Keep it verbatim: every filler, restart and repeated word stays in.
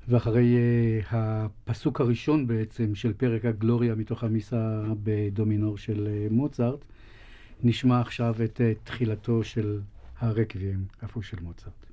ואחרי uh, הפסוק הראשון בעצם של פרק הגלוריה מתוך המיסה בדומינור של uh, מוצרט, נשמע עכשיו את uh, תחילתו של הרקוויאם, אף הוא של מוצרט.